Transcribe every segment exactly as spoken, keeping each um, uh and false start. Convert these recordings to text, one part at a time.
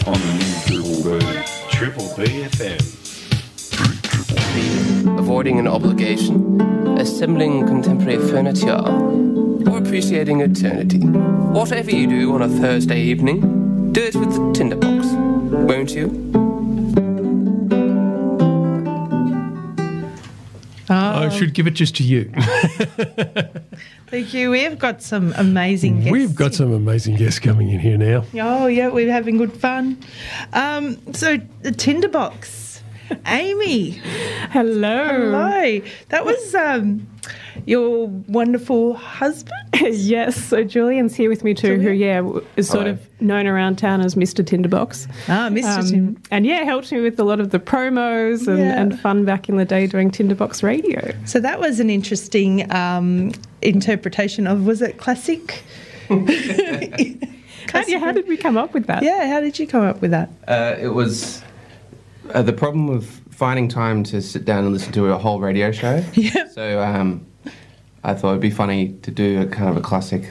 on the new Triple B. Triple B F M. Avoiding an obligation, assembling contemporary furniture, or appreciating eternity. Whatever you do on a Thursday evening, do it with the Tinderbox, won't you? Oh. I should give it just to you. Thank you. We've got some amazing guests. We've got some amazing guests coming in here now. Oh, yeah, we're having good fun. Um, so, the Tinderbox. Amy. Hello. Hello. That was um, your wonderful husband? Yes. So Julian's here with me too, Julian? who, yeah, is sort Hello. of known around town as Mister Tinderbox. Ah, Mister Um, Tim. and, yeah, helped me with a lot of the promos and, Yeah. and fun back in the day doing Tinderbox radio. So that was an interesting um, interpretation of, was it classic? Classic. Yeah, how did we come up with that? Yeah, how did you come up with that? Uh, it was uh, the problem of finding time to sit down and listen to a whole radio show. Yeah. So um, I thought it'd be funny to do a kind of a classic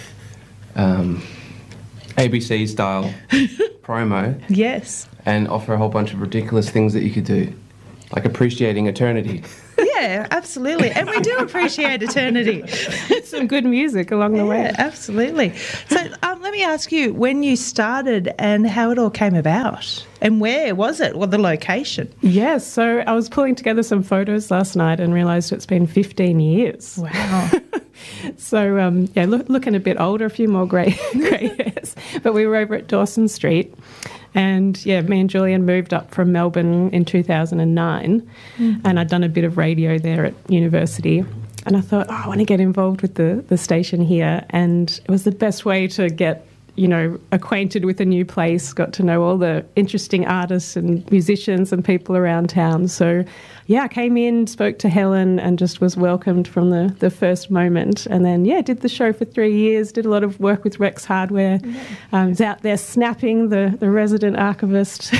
um, A B C style promo Yes. and offer a whole bunch of ridiculous things that you could do, like appreciating eternity. Yeah, absolutely. And we do appreciate eternity. Some good music along the way. Yeah, absolutely. So um, let me ask you, when you started and how it all came about and where was it, or the location? Yes, so I was pulling together some photos last night and realised it's been fifteen years. Wow. So, um, yeah, look, looking a bit older, a few more grey grey hairs. But we were over at Dawson Street. And, yeah, me and Julian moved up from Melbourne in two thousand nine. Mm-hmm. And I'd done a bit of radio there at university. And I thought, oh, I want to get involved with the, the station here. And it was the best way to get, you know, acquainted with a new place, got to know all the interesting artists and musicians and people around town. So, yeah, I came in, spoke to Helen and just was welcomed from the, the first moment. And then, yeah, did the show for three years, did a lot of work with Rex Hardware. Yeah. Um, was out there snapping, the, the resident archivist.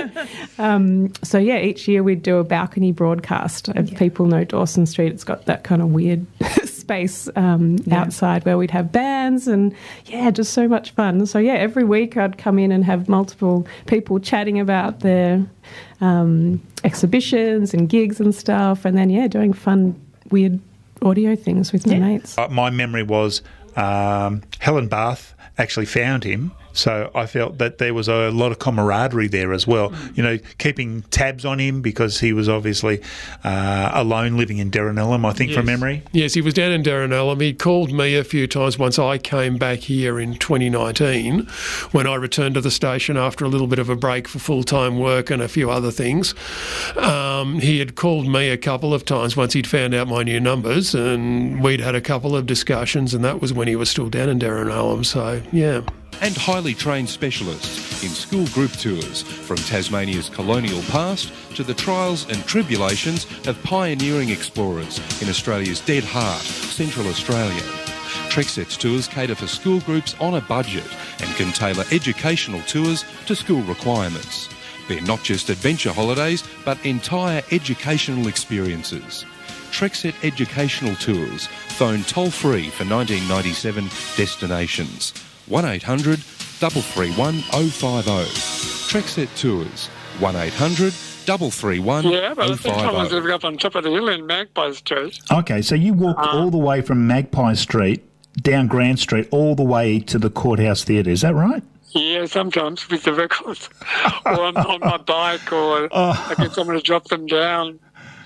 um, so, yeah, each year we'd do a balcony broadcast. If yeah. people know Dawson Street, it's got that kind of weird space um, yeah. outside where we'd have bands and, yeah, just so much fun. So, yeah, every week I'd come in and have multiple people chatting about their um, exhibitions and gigs and stuff, and then, yeah, doing fun, weird audio things with my yeah. mates. Uh, my memory was um, Helen Bath actually found him, so I felt that there was a lot of camaraderie there as well. You know, keeping tabs on him because he was obviously uh, alone living in Derranellum, I think, Yes. from memory. Yes, he was down in Derranellum. He called me a few times once I came back here in twenty nineteen when I returned to the station after a little bit of a break for full-time work and a few other things. Um, he had called me a couple of times once he'd found out my new numbers, and we'd had a couple of discussions, and that was when he was still down in Derranellum. So, yeah. And highly trained specialists in school group tours from Tasmania's colonial past to the trials and tribulations of pioneering explorers in Australia's dead heart, Central Australia. Trexet's tours cater for school groups on a budget and can tailor educational tours to school requirements. They're not just adventure holidays, but entire educational experiences. Trexet Educational Tours, phone toll-free for nineteen ninety-seven destinations. one eight hundred, three three one, oh five oh. Trexet Tours, one eight hundred, three three one, Yeah, but oh I think five I was oh. living up on top of the hill in Magpie Street. Okay, so you walked Uh, all the way from Magpie Street down Grand Street all the way to the Courthouse Theatre, is that right? Yeah, sometimes with the records, or on, on my bike, or Oh. I get someone to drop them down.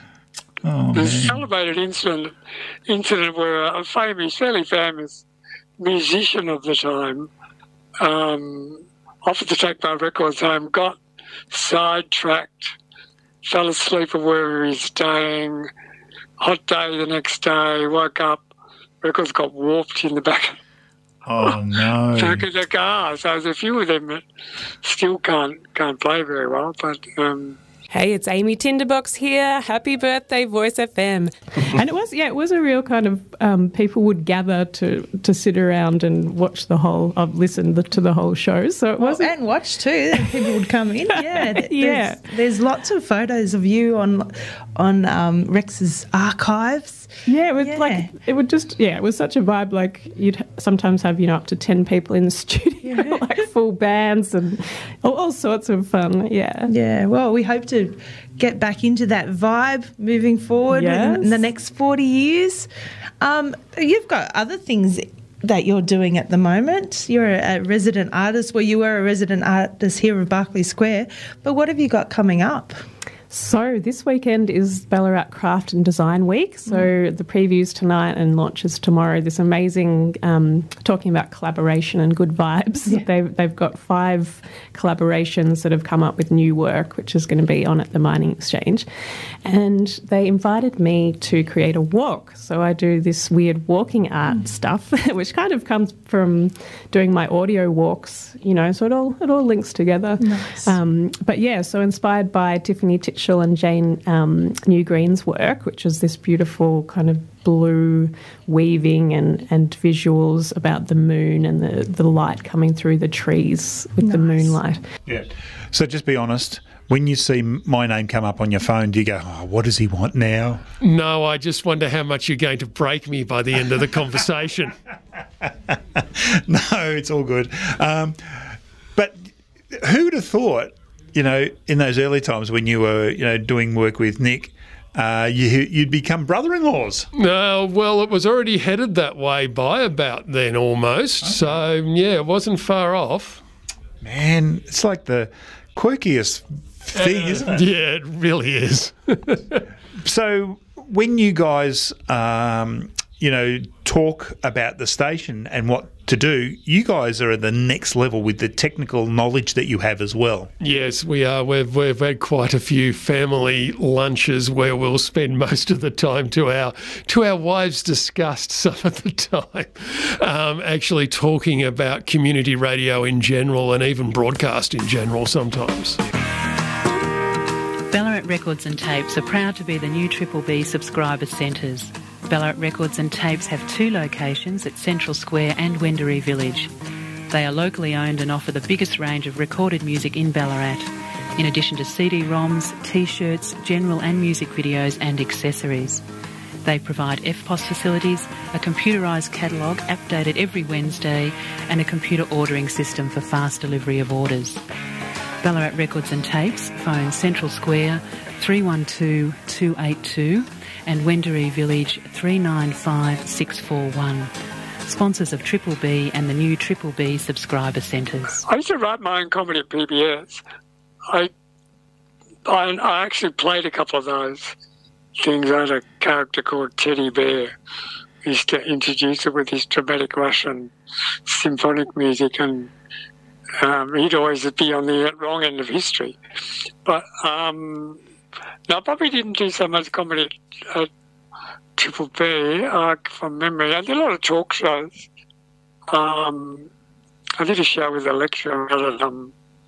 Oh, There's a man. celebrated incident, incident where a famous, fairly famous musician of the time um, offered to take my records home, got sidetracked, fell asleep at wherever he's staying, hot day the next day, woke up, records got warped in the back, Oh, no. back of the car. So there's a few of them that still can't can't play very well, but... Um, Hey, it's Amy Tinderbox here. Happy birthday, Voice F M. And it was, yeah, it was a real kind of, um, people would gather to, to sit around and watch the whole, I've listened to the whole show. So it well, wasn't. and watch too. People would come in. Yeah. There's, yeah. There's lots of photos of you on, on um, Rex's archives. Yeah, it was Yeah. like, it would just, yeah, it was such a vibe. Like you'd sometimes have, you know, up to ten people in the studio, Yeah. like full bands and all, all sorts of fun. Yeah. Yeah, well, we hope to get back into that vibe moving forward Yes. in the next forty years. Um, you've got other things that you're doing at the moment. You're a, a resident artist. Well, you were a resident artist here at Berkeley Square. But what have you got coming up? So this weekend is Ballarat Craft and Design Week. So mm. the previews tonight and launches tomorrow. This amazing, um, talking about collaboration and good vibes. Yeah. They've, they've got five collaborations that have come up with new work, which is going to be on at the Mining Exchange. And they invited me to create a walk. So I do this weird walking art mm. stuff, which kind of comes from doing my audio walks, you know, so it all, it all links together. Nice. Um, but yeah, so inspired by Tiffany Titchell and Jane um, New Green's work, which is this beautiful kind of blue weaving and, and visuals about the moon and the, the light coming through the trees with Nice. the moonlight. Yeah. So just be honest, when you see my name come up on your phone, do you go, oh, what does he want now? No, I just wonder how much you're going to break me by the end of the conversation. No, it's all good. Um, but who would have thought, you know, in those early times when you were, you know, doing work with Nick, uh, you, you'd become brother-in-laws? No, well, it was already headed that way by about then almost. Okay. So, yeah, it wasn't far off. Man, it's like the quirkiest thing, uh, isn't it? Yeah, it really is. So when you guys, um, you know, talk about the station and what to do, you guys are at the next level with the technical knowledge that you have as well. Yes, we are. We've, we've had quite a few family lunches where we'll spend most of the time, to our to our wives' disgust some of the time, um, actually talking about community radio in general and even broadcast in general sometimes. Ballarat Records and Tapes are proud to be the new Triple B subscriber centres. Ballarat Records and Tapes have two locations at Central Square and Wendouree Village. They are locally owned and offer the biggest range of recorded music in Ballarat, in addition to C D ROMs, T-shirts, general and music videos and accessories. They provide F P O S facilities, a computerised catalogue updated every Wednesday, and a computer ordering system for fast delivery of orders. Ballarat Records and Tapes, phone Central Square three one two, two eight two and Wendouree Village three nine five, six four one. Sponsors of Triple B and the new Triple B subscriber centres. I used to write my own comedy at P B S. I, I, I actually played a couple of those things. I had a character called Teddy Bear. He used to introduce it with his dramatic Russian symphonic music, and um, he'd always be on the wrong end of history. But um, no, I probably didn't do so much comedy at Triple B, uh, from memory. I did a lot of talk shows. Um, I did a show with a lecturer at um,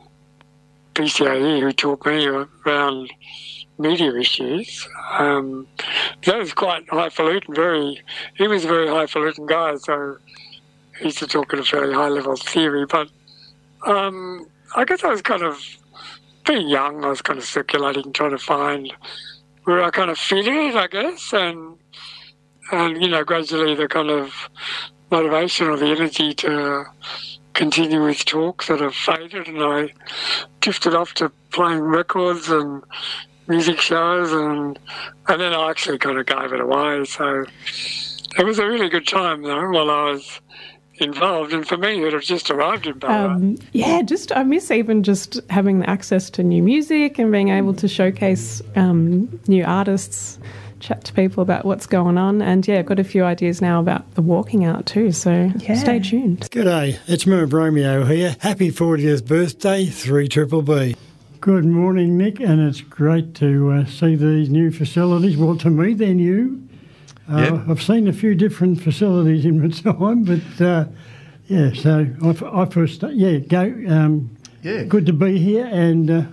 B C A E who taught me around media issues. Um, that was quite highfalutin, very, he was a very highfalutin guy, so he used to talk at a fairly high level of theory. But um, I guess I was kind of, being young, I was kind of circulating, trying to find where I kind of fit in, I guess, and, and you know, gradually the kind of motivation or the energy to continue with talk sort of faded, and I drifted off to playing records and music shows, and and then I actually kind of gave it away. So it was a really good time, though, while I was involved, and for me, it had just arrived in Ballarat. Um, yeah, just I miss even just having the access to new music and being able to showcase um, new artists, chat to people about what's going on, and yeah, got a few ideas now about the walking out too, so yeah. Stay tuned. G'day, it's Merv Romeo here. Happy fortieth birthday, three Triple B. Good morning, Nick, and it's great to uh, see these new facilities. Well, to me, they're new. Uh, yep. I've seen a few different facilities in my time, but uh, yeah, so I, I first, yeah, go. Um, yeah. Good to be here, and uh,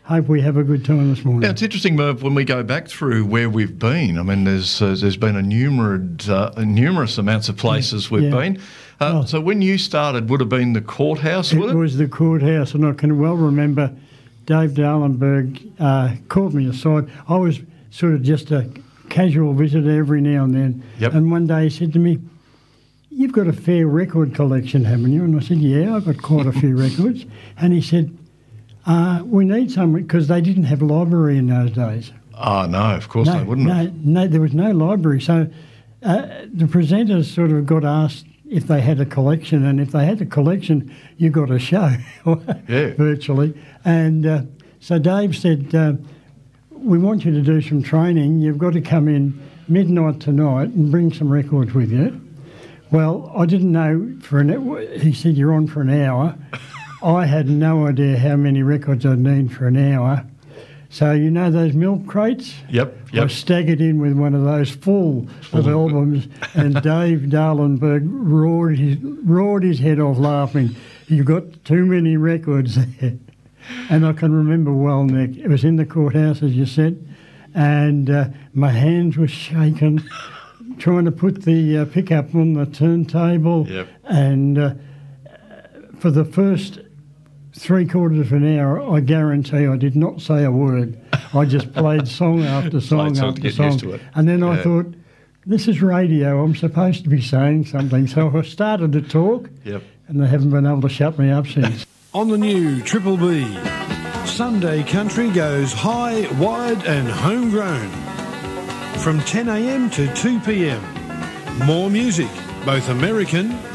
hope we have a good time this morning. Yeah, it's interesting, Merv, when we go back through where we've been. I mean, there's uh, there's been a numerous, uh, numerous amounts of places we've Yeah. been. Uh, Oh. So when you started, would have been the courthouse, would It it? was the courthouse, and I can well remember Dave Darlenberg uh, called me aside. I was sort of just a casual visitor every now and then. Yep. And one day he said to me, "You've got a fair record collection, haven't you?" And I said, "Yeah, I've got quite a few records." And he said, uh, "We need some," because they didn't have a library in those days. Oh, no, of course no, they wouldn't no, have. no, there was no library. So uh, the presenters sort of got asked if they had a collection, and if they had a collection, you got a show, Yeah. virtually. And uh, so Dave said, uh, "We want you to do some training. You've got to come in midnight tonight and bring some records with you." Well, I didn't know for an hour. He said, "You're on for an hour." I had no idea how many records I'd need for an hour. So you know those milk crates? Yep, I yep. staggered in with one of those full of albums, and Dave Darlenberg roared his, roared his head off laughing. "You've got too many records there." And I can remember well, Nick, it was in the courthouse, as you said, and uh, my hands were shaking, trying to put the uh, pickup on the turntable. Yep. And uh, for the first three quarters of an hour, I guarantee I did not say a word. I just played song after song Played song to after get song. used to it. And then I Yeah. thought, this is radio, I'm supposed to be saying something. So I started to talk, Yep. and they haven't been able to shut me up since. On the new Triple B, Sunday Country goes high, wide and homegrown. From ten a m to two p m. More music, both American